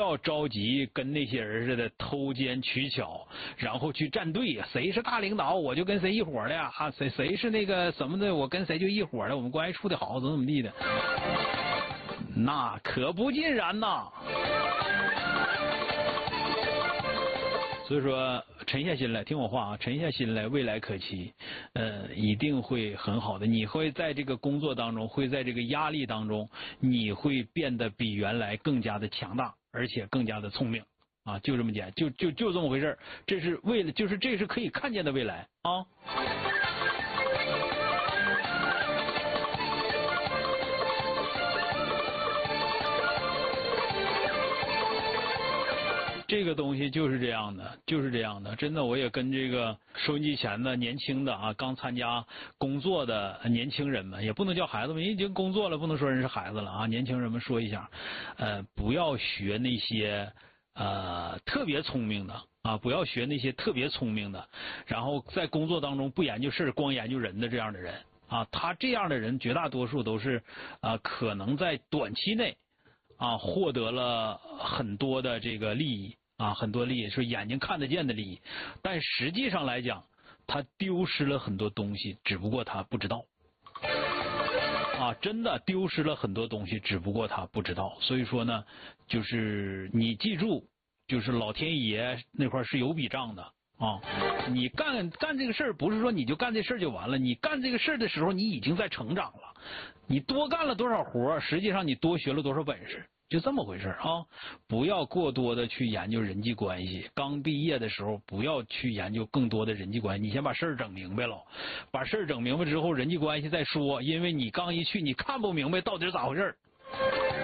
要着急跟那些人似的偷奸取巧，然后去站队，谁是大领导我就跟谁一伙的啊，谁是那个什么的我跟谁就一伙的，我们关系处得好怎么地的，那可不尽然呐。所以说沉下心来，听我话啊，沉下心来，未来可期，一定会很好的。你会在这个工作当中，会在这个压力当中，你会变得比原来更加的强大，而且更加的聪明啊，就这么简单，就这么回事。这是为了，就是这是可以看见的未来啊。这个东西就是这样的，就是这样的。真的，我也跟这个收音机前的年轻的啊，刚参加工作的年轻人们，也不能叫孩子们，已经工作了，不能说人是孩子了啊。年轻人们说一下，不要学那些特别聪明的啊，不要学那些特别聪明的，然后在工作当中不研究事，光研究人的这样的人啊。他这样的人绝大多数都是可能在短期内啊获得了很多的这个利益。啊，很多利益是眼睛看得见的利益，但实际上来讲，他丢失了很多东西，只不过他不知道。啊，真的丢失了很多东西，只不过他不知道。所以说呢，就是你记住，就是老天爷那块是有笔账的啊。你干这个事儿，不是说你就干这事儿就完了，你干这个事儿的时候，你已经在成长了。你多干了多少活，实际上你多学了多少本事。就这么回事啊！不要过多的去研究人际关系。刚毕业的时候，不要去研究更多的人际关系。你先把事儿整明白了，把事儿整明白之后，人际关系再说。因为你刚一去，你看不明白到底是咋回事。